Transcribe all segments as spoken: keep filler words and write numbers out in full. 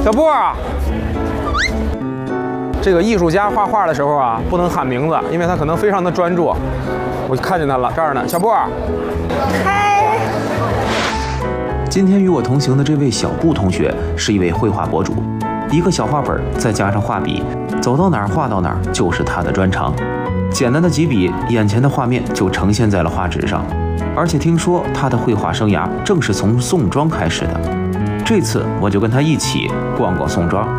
小布啊，这个艺术家画画的时候啊，不能喊名字，因为他可能非常的专注。我看见他了，这儿呢，小布。 嗨。 今天与我同行的这位小布同学是一位绘画博主，一个小画本再加上画笔，走到哪儿画到哪儿就是他的专长。简单的几笔，眼前的画面就呈现在了画纸上。而且听说他的绘画生涯正是从宋庄开始的。这次我就跟他一起逛逛宋庄。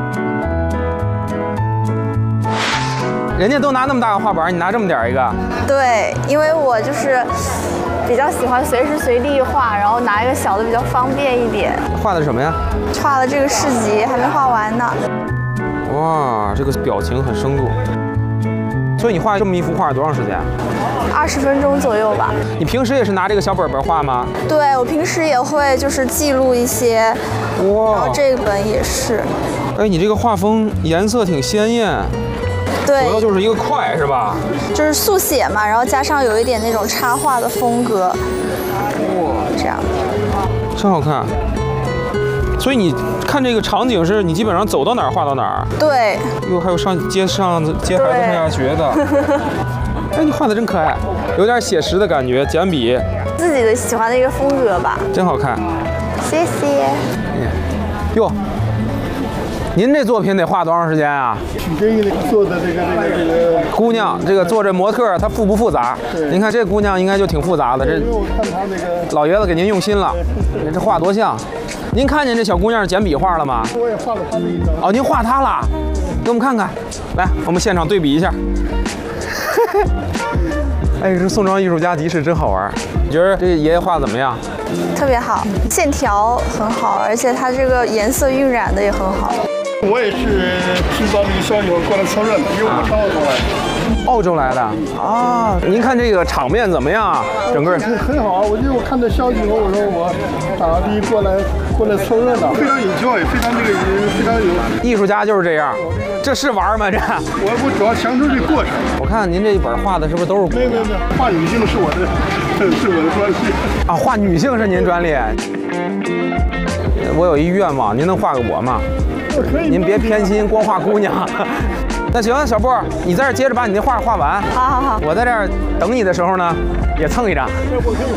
人家都拿那么大个画板，你拿这么点一个？ 对，因为我就是比较喜欢随时随地画，然后拿一个小的比较方便一点。 画的什么呀？ 画了这个市集，还没画完呢。 哇，这个表情很生动。所以你画这么一幅画多长时间？ 二十分钟左右吧。 你平时也是拿这个小本本画吗？ 对，我平时也会就是记录一些。哇。然后这本也是。 哎，你这个画风颜色挺鲜艳。 对。 主要就是一个快是吧？ 就是速写嘛，然后加上有一点那种插画的风格。哇，这样。 真好看。所以你看这个场景是你基本上走到哪儿画到哪儿。 对。 哟，还有上街上接孩子上下学的。哎，你画的真可爱，有点写实的感觉，简笔。 自己的喜欢的一个风格吧。 真好看。 谢谢。 哟，您这作品得画多长时间啊？ 取决于做的这个这个这个姑娘，这个做这模特，她复不复杂？您看这姑娘应该就挺复杂的。这我看她那个老爷子给您用心了，这画多像。您看见这小姑娘简笔画了吗？ 我也画了她的一张。 哦，您画她了，给我们看看。来，我们现场对比一下。哎，这宋庄艺术家集市真好玩。你觉得这爷爷画怎么样？ 特别好，线条很好，而且它这个颜色晕染的也很好。 我也是听到这个消息，我过来凑热闹，因为我是澳洲来的。 澳洲来的啊？您看这个场面怎么样啊？整个很很好啊！我就我看到消息以后，我说我打的过来过来凑热闹，非常有教育，非常这个非常有。 艺术家就是这样，这是玩吗？这我我主要享受这过程。 我看您这一本画的是不是都是？ 没有没有没有，画女性是我的是我的专利啊，画女性是您专利。我有一愿望，您能画个我吗？您别偏心，光画姑娘。那行，小布，你在这接着把你那画画完。 好好好。 我在这儿等你的时候呢，也蹭一张。 我可以